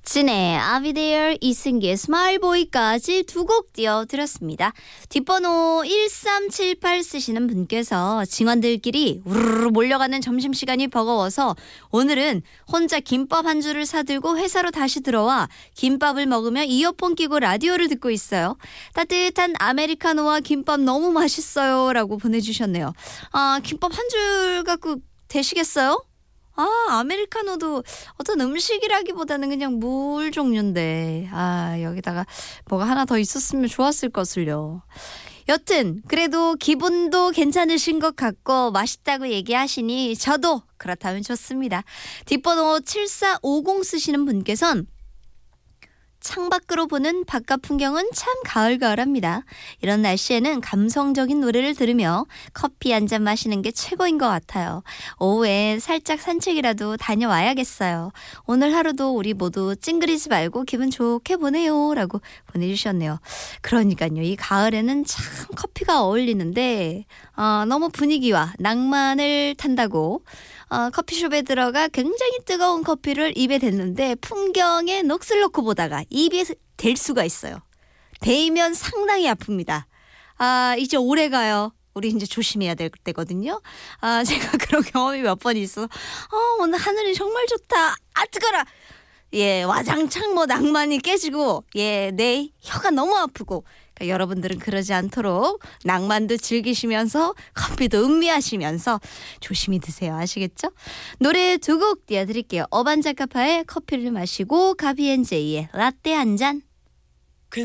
진의 I'll be there, 이승기의 스마일보이까지 두 곡 띄워드렸습니다. 뒷번호 1378 쓰시는 분께서 직원들끼리 우르르 몰려가는 점심시간이 버거워서 오늘은 혼자 김밥 한 줄을 사들고 회사로 다시 들어와 김밥을 먹으며 이어폰 끼고 라디오를 듣고 있어요. 따뜻한 아메리카노와 김밥 너무 맛있어요 라고 보내주셨네요. 김밥 한 줄 갖고 되시겠어요? 아메리카노도 어떤 음식이라기보다는 그냥 물 종류인데 여기다가 뭐가 하나 더 있었으면 좋았을 것을요. 여튼 그래도 기분도 괜찮으신 것 같고 맛있다고 얘기하시니 저도 그렇다면 좋습니다. 뒷번호 7450 쓰시는 분께서는 창밖으로 보는 바깥 풍경은 참 가을가을합니다. 이런 날씨에는 감성적인 노래를 들으며 커피 한 잔 마시는 게 최고인 것 같아요. 오후에 살짝 산책이라도 다녀와야겠어요. 오늘 하루도 우리 모두 찡그리지 말고 기분 좋게 보내요 라고 보내주셨네요. 그러니까요. 이 가을에는 참 커피가 어울리는데 너무 분위기와 낭만을 탄다고 커피숍에 들어가 굉장히 뜨거운 커피를 입에 댔는데 풍경에 넋을 놓고 보다가 입에 댈 수가 있어요. 데이면 상당히 아픕니다. 이제 오래 가요. 우리 이제 조심해야 될 때거든요. 제가 그런 경험이 몇 번 있어. 오늘 하늘이 정말 좋다. 뜨거라. 와장창 낭만이 깨지고 내 혀가 너무 아프고. 그러니까 여러분들은 그러지 않도록 낭만도 즐기시면서 커피도 음미하시면서 조심히 드세요. 아시겠죠? 노래 두 곡 띄워드릴게요. 어반자카파의 커피를 마시고 가비앤제이의 라떼 한 잔.